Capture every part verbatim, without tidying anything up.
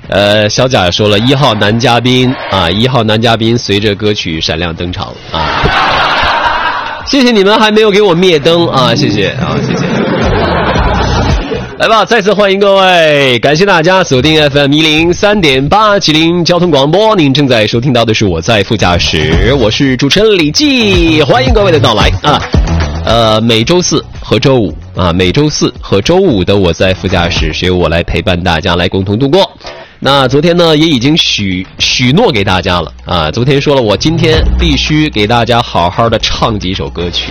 呃，小贾说了，一号男嘉宾啊，一号男嘉宾随着歌曲闪亮登场啊！谢谢你们还没有给我灭灯啊，谢谢啊，谢谢。来吧，再次欢迎各位，感谢大家锁定 F M 一零三点八吉林交通广播，您正在收听到的是我在副驾驶，我是主持人李记，欢迎各位的到来啊！呃，每周四和周五啊，每周四和周五的我在副驾驶是由我来陪伴大家来共同度过。那昨天呢也已经许许诺给大家了啊，昨天说了我今天必须给大家好好的唱几首歌曲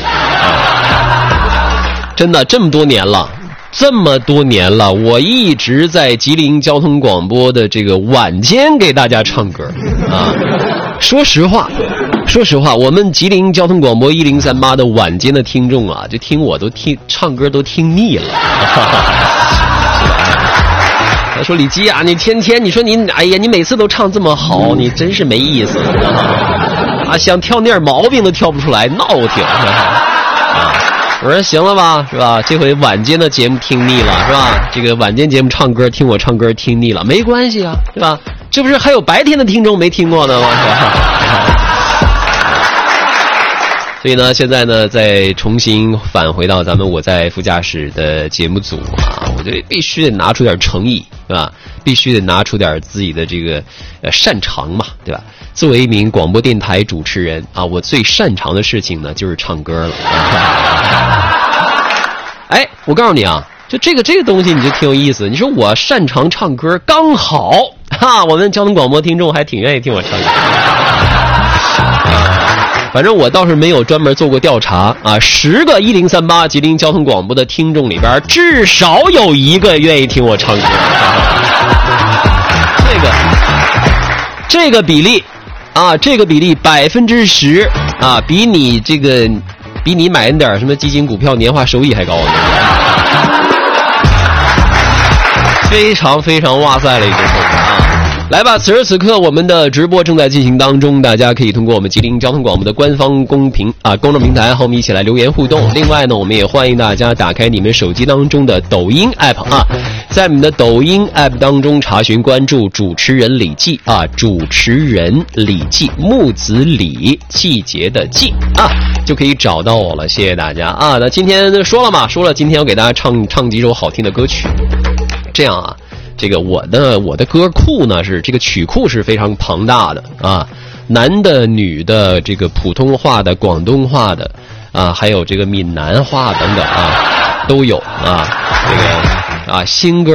啊，真的这么多年了。这么多年了，我一直在吉林交通广播的这个晚间给大家唱歌啊。说实话，说实话，我们吉林交通广播一零三八的晚间的听众啊，就听我都听唱歌都听腻了。他说李基啊，你天天你说你哎呀，你每次都唱这么好，你真是没意思啊！想挑点毛病都挑不出来，闹挺啊！我说行了吧，是吧？这回晚间的节目听腻了，是吧？这个晚间节目唱歌，听我唱歌听腻了，没关系啊，对吧？这不是还有白天的听众没听过的吗？是吧？所以呢，现在呢，再重新返回到咱们我在副驾驶的节目组啊，我觉得必须得拿出点诚意，对吧？必须得拿出点自己的这个呃擅长嘛，对吧？作为一名广播电台主持人啊，我最擅长的事情呢就是唱歌了。哎，我告诉你啊，就这个这个东西你就挺有意思。你说我擅长唱歌，刚好哈，我们交通广播听众还挺愿意听我唱歌。反正我倒是没有专门做过调查啊，十个一零三八吉林交通广播的听众里边，至少有一个愿意听我唱歌。这个这个比例啊，这个比例百分之十啊，比你这个比你买那点什么基金股票年化收益还高呢。非常非常哇塞的一个事啊！来吧，此时此刻我们的直播正在进行当中，大家可以通过我们吉林交通广播的官方公屏啊公众平台和我们一起来留言互动。另外呢，我们也欢迎大家打开你们手机当中的抖音 app 啊，在我们的抖音 app 当中查询关注主持人李记啊，主持人李记，木子李，季节的季啊，就可以找到我了。谢谢大家啊！那今天说了嘛，说了今天要给大家唱唱几首好听的歌曲，这样啊。这个我的我的歌库呢是这个曲库是非常庞大的啊，男的、女的，这个普通话的、广东话的啊，还有这个闽南话等等啊，都有啊。这个啊新歌